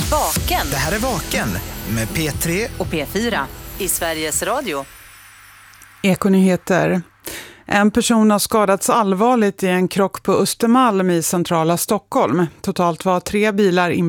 Vaken. Det här är Vaken med P3 och P4 i Sveriges Radio. Ekonyheter. En person har skadats allvarligt i en krock på Östermalm i centrala Stockholm. Totalt var 3 bilar